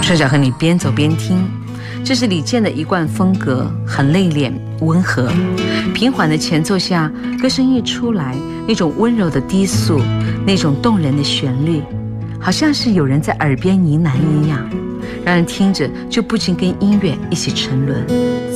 帅小和你边走边听，这是李健的一贯风格，很内敛温和。平缓的前奏下，歌声一出来，那种温柔的低速，那种动人的旋律，好像是有人在耳边呢喃一样，让人听着就不禁跟音乐一起沉沦。